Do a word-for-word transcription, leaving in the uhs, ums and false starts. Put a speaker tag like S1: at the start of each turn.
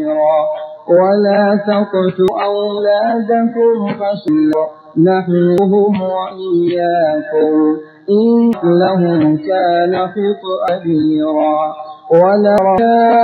S1: ولا تقتلوا أولادكم خشية نحنهم وإياكم إن لهم كان خطأ كبيرا.